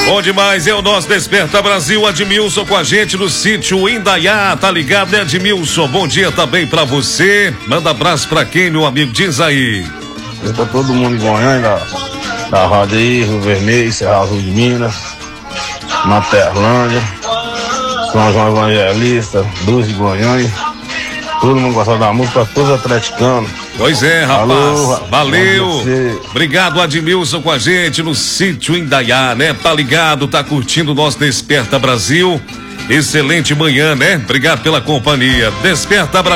Bom demais, é o nosso Desperta Brasil. Admilson com a gente no sítio Indaiá, tá ligado, né, Admilson? Bom dia também pra você. Manda abraço pra quem, meu amigo? Diz aí. Pra todo mundo em Goiânia, da Rádio aí, Rio Vermelho, Serra Azul de Minas, Materlândia, São João Evangelista, Luz de Goiânia. Todo mundo gosta da música, todos atleticanos. Pois é, rapaz. Alô, valeu. Obrigado, Admilson, com a gente no sítio Indaiá, né? Tá ligado, tá curtindo o nosso Desperta Brasil. Excelente manhã, né? Obrigado pela companhia. Desperta Brasil.